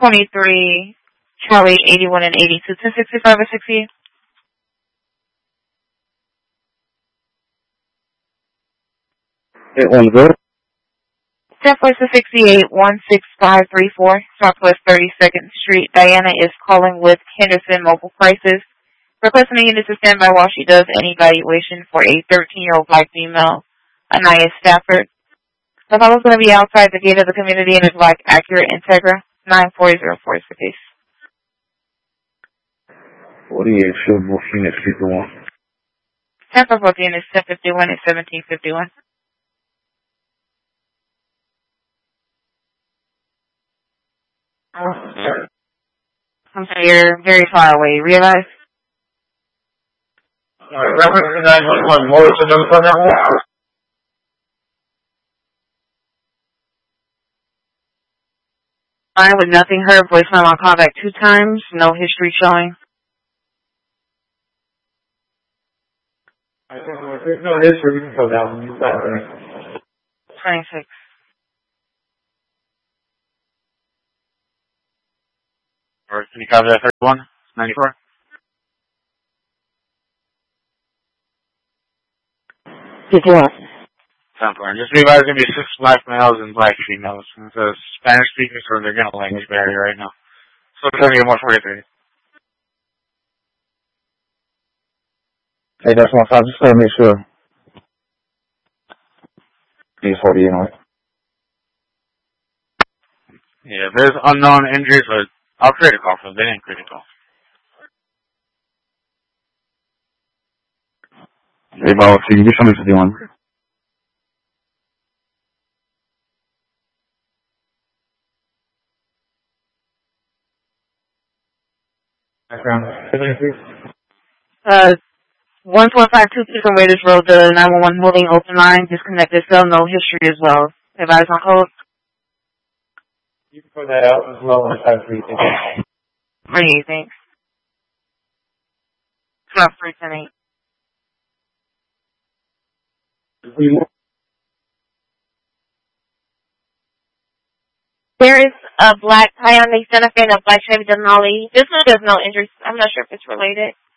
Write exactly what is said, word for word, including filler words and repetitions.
twenty-three, Charlie, eighty-one and eighty-two, ten sixty-five or sixty-eight. eight one zero. ten four sixty-eight, one six five three four, Southwest thirty-second Street. Diana is calling with Henderson Mobile Prices, requesting a unit to stand by while she does an evaluation for a thirteen-year-old black female, Anaya Stafford. The call is going to be outside the gate of the community and is black, accurate, Integra. nine four zero four is the case. forty-eight, show both units, fifty-one. ten for both units, ten fifty-one and seventeen fifty-one. Oh, I'm sorry, you're very far away, you realize? Alright, reference nine one one, what was the number on that one? Fine with nothing heard, voicemail on callback two times, no history showing. I think there's no history, we can go that one, you got it. twenty-six. Alright, can you copy that thirty-one? ninety-four? fifty-one. Something. Just realize there's going to be six black males and black females. It's a Spanish speaking, so they're getting a language barrier right now. So it's going to get more forty-three. Hey, that's one five. Just gotta make sure. He's forty, you know. Yeah, there's unknown injuries, but I'll create a call for them. They didn't create a call. Hey, Bob, so you can show me fifty-one. Background. Uh, one four five two Pearson Raiders Road, the nine one one holding open line, disconnected cell, no history as well. Advise on hold. You can put that out as well as five three six. What do you think? twelve three ten eight. There is a black Hyundai Santa Fe and a black Chevy Denali. This one has no injuries. I'm not sure if it's related.